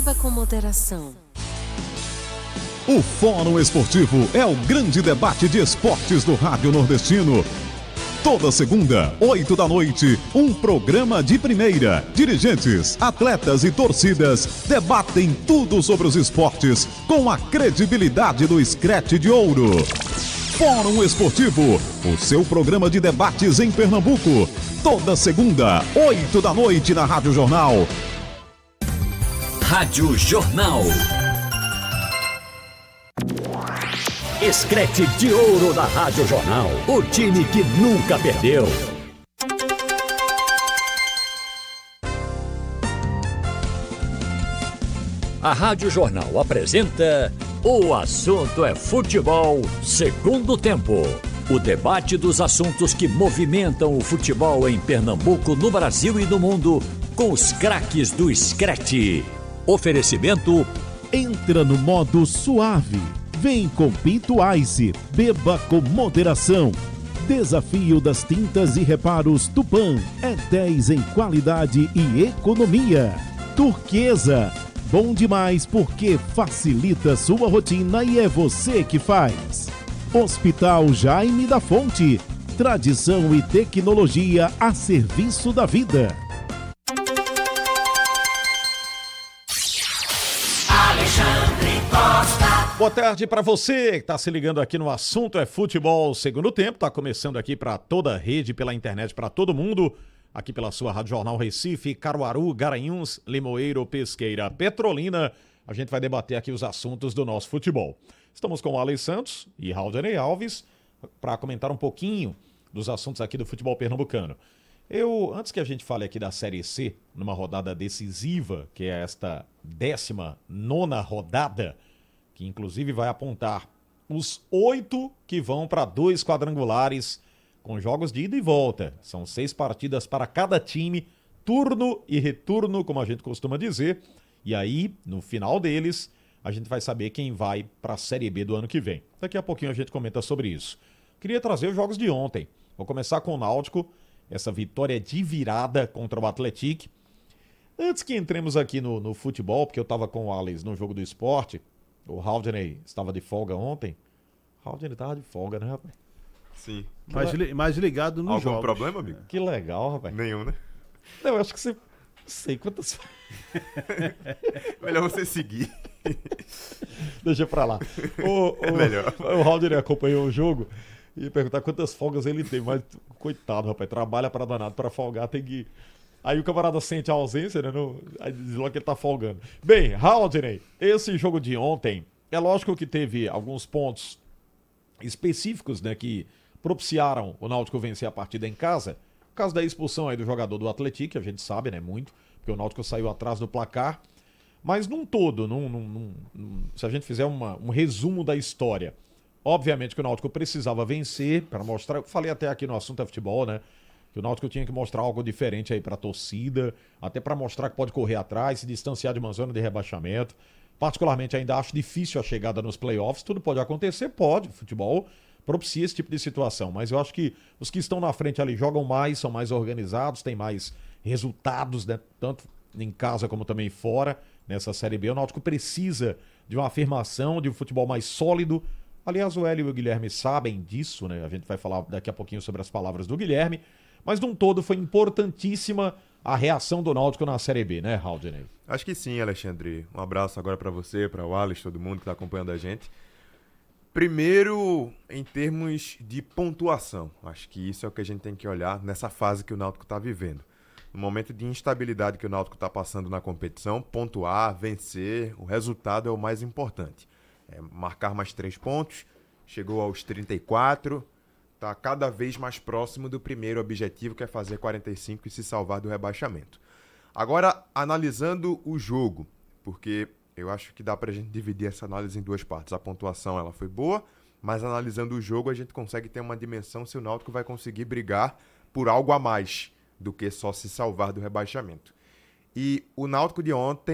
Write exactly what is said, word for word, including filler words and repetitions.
Beba com moderação. O Fórum Esportivo é o grande debate de esportes do Rádio Nordestino. Toda segunda, oito da noite, um programa de primeira. Dirigentes, atletas e torcidas debatem tudo sobre os esportes com a credibilidade do Scratch de Ouro. Fórum Esportivo, o seu programa de debates em Pernambuco. Toda segunda, oito da noite na Rádio Jornal. Rádio Jornal. Scratch de Ouro da Rádio Jornal. O time que nunca perdeu. A Rádio Jornal apresenta O Assunto é Futebol, segundo tempo. O debate dos assuntos que movimentam o futebol em Pernambuco, no Brasil e no mundo, com os craques do Scratch. Oferecimento: entra no modo suave. Vem com Pinto Ice, beba com moderação. Desafio das tintas e reparos Tupã é dez em qualidade e economia. Turquesa, bom demais porque facilita sua rotina e é você que faz. Hospital Jaime da Fonte, tradição e tecnologia a serviço da vida. Boa tarde para você que está se ligando aqui no Assunto é Futebol Segundo Tempo. Está começando aqui para toda a rede, pela internet, para todo mundo. Aqui pela sua Rádio Jornal Recife, Caruaru, Garanhuns, Limoeiro, Pesqueira, Petrolina. A gente vai debater aqui os assuntos do nosso futebol. Estamos com o Alex Santos e Haldney Alves para comentar um pouquinho dos assuntos aqui do futebol pernambucano. Eu, antes que a gente fale aqui da Série C, numa rodada decisiva, que é esta décima nona rodada, que inclusive vai apontar os oito que vão para dois quadrangulares com jogos de ida e volta. São seis partidas para cada time, turno e retorno, como a gente costuma dizer. E aí, no final deles, a gente vai saber quem vai para a Série B do ano que vem. Daqui a pouquinho a gente comenta sobre isso. Queria trazer os jogos de ontem. Vou começar com o Náutico, essa vitória de virada contra o Atlético. Antes que entremos aqui no, no futebol, porque eu estava com o Alex no jogo do esporte, o Haldney estava de folga ontem. O Haldney estava de folga, né, rapaz? Sim. Mais, li, mais ligado no jogo. Algum problema, amigo? Que legal, rapaz. Nenhum, né? Não, eu acho que você... Não sei quantas... Melhor você seguir. Deixa pra lá. O, o, Melhor. O Haldney acompanhou o jogo e perguntar quantas folgas ele tem. Mas, coitado, rapaz, trabalha para danado, para folgar tem que... Aí o camarada sente a ausência, né? No... Aí diz logo que ele tá folgando. Bem, Haldney, esse jogo de ontem, é lógico que teve alguns pontos específicos, né? Que propiciaram o Náutico vencer a partida em casa. Por causa da expulsão aí do jogador do Atlético, que a gente sabe, né? Muito, porque o Náutico saiu atrás do placar. Mas num todo, num, num, num, se a gente fizer uma, um resumo da história, obviamente que o Náutico precisava vencer para mostrar... Eu falei até aqui no Assunto é Futebol, né? Que o Náutico tinha que mostrar algo diferente aí para a torcida, até para mostrar que pode correr atrás, se distanciar de uma zona de rebaixamento. Particularmente ainda acho difícil a chegada nos playoffs, tudo pode acontecer, pode, futebol propicia esse tipo de situação, mas eu acho que os que estão na frente ali jogam mais, são mais organizados, têm mais resultados, né? Tanto em casa como também fora, nessa Série B. O Náutico precisa de uma afirmação, de um futebol mais sólido. Aliás, o Hélio e o Guilherme sabem disso, né? A gente vai falar daqui a pouquinho sobre as palavras do Guilherme. Mas, num todo, foi importantíssima a reação do Náutico na Série B, né, Haldney? Acho que sim, Alexandre. Um abraço agora para você, para o Alex, todo mundo que está acompanhando a gente. Primeiro, em termos de pontuação. Acho que isso é o que a gente tem que olhar nessa fase que o Náutico está vivendo. No momento de instabilidade que o Náutico está passando na competição, pontuar, vencer, o resultado é o mais importante. É marcar mais três pontos, chegou aos trinta e quatro... Está cada vez mais próximo do primeiro objetivo, que é fazer quarenta e cinco e se salvar do rebaixamento. Agora, analisando o jogo, porque eu acho que dá para a gente dividir essa análise em duas partes. A pontuação ela foi boa, mas analisando o jogo a gente consegue ter uma dimensão se o Náutico vai conseguir brigar por algo a mais do que só se salvar do rebaixamento. E o Náutico de ontem